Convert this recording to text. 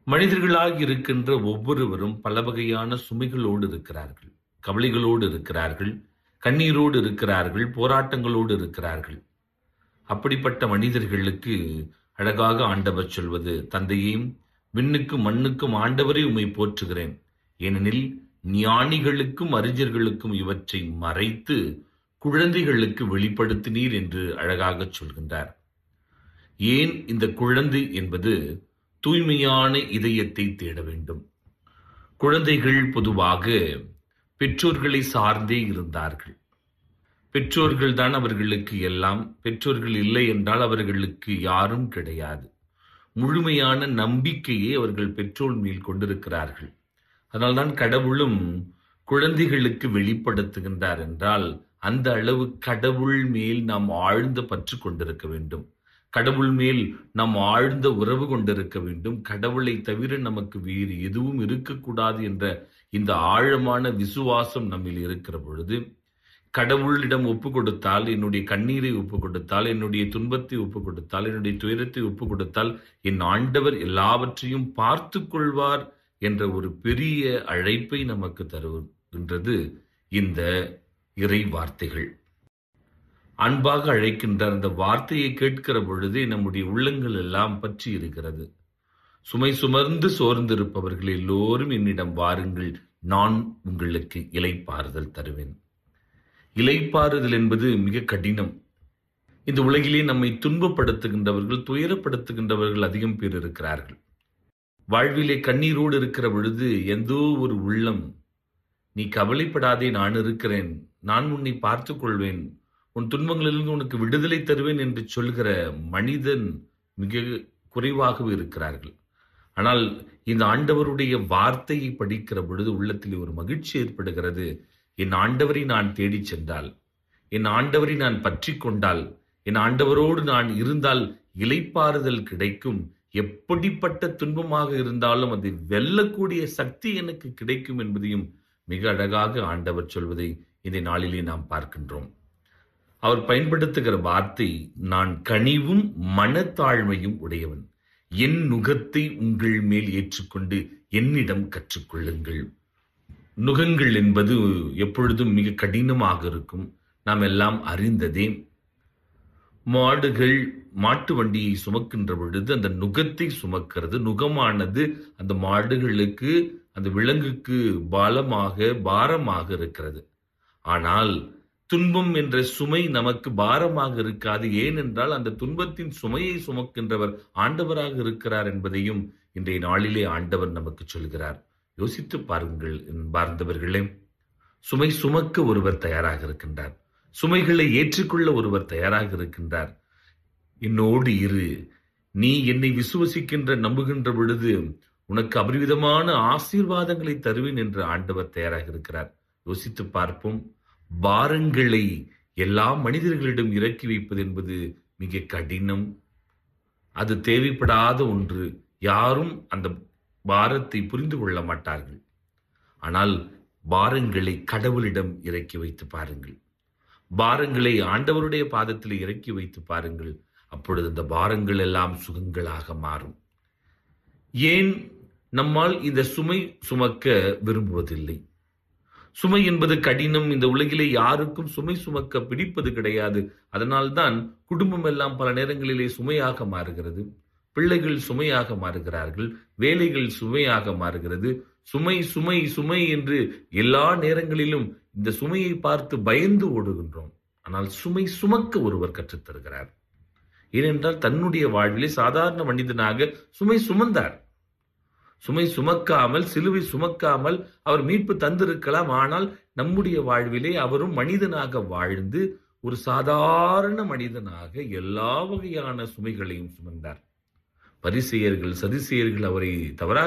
மனிதர்களாக இருக்கின்ற ஒவ்வொருவரும் பல வகையான சுமைகளோடு இருக்கிறார்கள். கவலைகளோடு இருக்கிறார்கள். கண்ணீரோடு இருக்கிறார்கள். போராட்டங்களோடு இருக்கிறார்கள். அப்படிப்பட்ட மனிதர்களுக்கு அழகாக ஆண்டவர் சொல்வது, தந்தையேயும் விண்ணுக்கும் மண்ணுக்கும் ஆண்டவரே உம்மை போற்றுகிறேன். ஏனெனில் ஞானிகளுக்கும் அறிஞர்களுக்கும் இவற்றை மறைத்து குழந்தைகளுக்கு வெளிப்படுத்தினீர் என்று அழகாகச் சொல்கின்றார். ஏன் இந்த குழந்தை என்பது தூய்மையான இதயத்தை தேட வேண்டும். குழந்தைகள் பொதுவாக பெற்றோர்களை சார்ந்தே இருந்தார்கள். பெற்றோர்கள் தான் அவர்களுக்கு எல்லாம். பெற்றோர்கள் இல்லை என்றால் அவர்களுக்கு யாரும் கிடையாது. முழுமையான நம்பிக்கையை அவர்கள் பெற்றோர் மேல் கொண்டிருக்கிறார்கள். அதனால்தான் கடவுளும் குழந்தைகளுக்கு வெளிப்படுத்துகின்றார் என்றால் அந்த அளவு கடவுள் மேல் நாம் ஆழ்ந்த பற்று கொண்டிருக்க வேண்டும். கடவுள் மேல் நாம் ஆழ்ந்த உறவு கொண்டிருக்க வேண்டும். கடவுளை தவிர நமக்கு வேறு எதுவும் இருக்கக்கூடாது என்ற இந்த ஆழமான விசுவாசம் நம்மில் இருக்கிற பொழுது, கடவுளிடம் ஒப்பு கொடுத்தால், என்னுடைய கண்ணீரை ஒப்பு கொடுத்தால், என்னுடைய துன்பத்தை ஒப்பு கொடுத்தால், என்னுடைய துயரத்தை ஒப்பு கொடுத்தால், என் ஆண்டவர் எல்லாவற்றையும் பார்த்து கொள்வார் என்ற ஒரு பெரிய அழைப்பை நமக்கு தருகின்றது இந்த இறை வார்த்தைகள். அன்பாக அழைக்கின்ற அந்த வார்த்தையை கேட்கிற பொழுதே நம்முடைய உள்ளங்கள் எல்லாம் பற்றி இருக்கிறது. சுமை சுமர்ந்து சோர்ந்திருப்பவர்கள் எல்லோரும் என்னிடம் வாருங்கள், நான் உங்களுக்கு இளைப்பாறுதல் தருவேன். இளைப்பாறுதல் என்பது மிக கடினம். இந்த உலகிலே நம்மை துன்பப்படுத்துகின்றவர்கள், துயரப்படுத்துகின்றவர்கள் அதிகம் பேர் இருக்கிறார்கள். வாழ்விலே கண்ணீரோடு இருக்கிற பொழுது எந்தோ ஒரு உள்ளம், நீ கவலைப்படாதே, நான் இருக்கிறேன், நான் உன்னை பார்த்துக் கொள்வேன், உன் துன்பங்களிலிருந்து உனக்கு விடுதலை தருவேன் என்று சொல்கிற மனிதன் மிக குறைவாகவே இருக்கிறார்கள். ஆனால் இந்த ஆண்டவருடைய வார்த்தையை படிக்கிற பொழுது உள்ளத்தில் ஒரு மகிழ்ச்சி ஏற்படுகிறது. என் ஆண்டவரை நான் தேடிச் சென்றால், என் ஆண்டவரை நான் பற்றி கொண்டால், என் ஆண்டவரோடு நான் இருந்தால் இளைப்பாறுதல் கிடைக்கும். எப்படிப்பட்ட துன்பமாக இருந்தாலும் அதை வெல்லக்கூடிய சக்தி எனக்கு கிடைக்கும் என்பதையும் மிக அழகாக ஆண்டவர் சொல்வதை இந்த நாளிலே நாம் பார்க்கின்றோம். அவர் பயன்படுத்துகிற வார்த்தை, நான் கனிவும் மனத்தாழ்மையும் உடையவன், என் நுகத்தை உங்கள் மேல் ஏற்றுக்கொண்டு என்னிடம் கற்றுக்கொள்ளுங்கள். நுகங்கள் என்பது எப்பொழுதும் மிக கடினமாக இருக்கும். நாம் எல்லாம் அறிந்ததே. மாடுகள் மாட்டு வண்டியை சுமக்கின்ற பொழுது அந்த நுகத்தை சுமக்கிறது. நுகமானது அந்த மாடுகளுக்கு, அந்த விலங்குக்கு பாரமாக இருக்கிறது. ஆனால் துன்பம் என்ற சுமை நமக்கு பாரமாக இருக்காது. ஏனென்றால் அந்த துன்பத்தின் சுமையை சுமக்கின்றவர் ஆண்டவராக இருக்கிறார் என்பதையும் இன்றைய நாளிலே ஆண்டவர் நமக்கு சொல்கிறார். யோசித்து பாருங்கள் பார்ந்தவர்களே. சுமை சுமக்க ஒருவர் தயாராக இருக்கின்றார். சுமைகளை ஏற்றுக்கொள்ள ஒருவர் தயாராக இருக்கின்றார். என்னோடு இரு, நீ என்னை விசுவசிக்கின்ற நம்புகின்ற பொழுது உனக்கு அபரிவிதமான ஆசீர்வாதங்களை தருவேன் என்று ஆண்டவர் தயாராக இருக்கிறார். யோசித்து பார்ப்போம். பாரங்களை எல்லா மனிதர்களிடம் இறக்கி வைப்பது என்பது மிக கடினம். அது தேவைப்படாத ஒன்று. யாரும் அந்த பாரத்தை புரிந்து கொள்ள மாட்டார்கள். ஆனால் பாரங்களை கடவுளிடம் இறக்கி வைத்து பாருங்கள். பாரங்களை ஆண்டவருடைய பாதத்தில் இறக்கி வைத்து பாருங்கள். அப்பொழுது அந்த பாரங்கள் எல்லாம் சுகங்களாக மாறும். ஏன் நம்மால் இந்த சுமை சுமக்க விரும்புவதில்லை? சுமை என்பது கடினம். இந்த உலகிலே யாருக்கும் சுமை சுமக்க பிடிப்பது கிடையாது. அதனால்தான் குடும்பம் எல்லாம் பல நேரங்களிலே சுமையாக மாறுகிறது. பிள்ளைகள் சுமையாக மாறுகிறார்கள். வேலைகள் சுமையாக மாறுகிறது. சுமை சுமை சுமை என்று எல்லா நேரங்களிலும் இந்த சுமையை பார்த்து பயந்து ஓடுகின்றோம். ஆனால் சுமை சுமக்க ஒருவர் கற்றுத்தருகிறார். ஏனென்றால் தன்னுடைய வாழ்விலே சாதாரண மனிதனாக சுமை சுமந்தார். சுமை சுமக்காமல், சிலுவை சுமக்காமல் அவர் மீட்பு தந்திருக்கலாம். ஆனால் நம்முடைய வாழ்விலே அவரும் மனிதனாக வாழ்ந்து ஒரு சாதாரண மனிதனாக எல்லா வகையான சுமைகளையும் சுமந்தார். பரிசேயர்கள், சதுசேயர்கள் அவரை தவறாக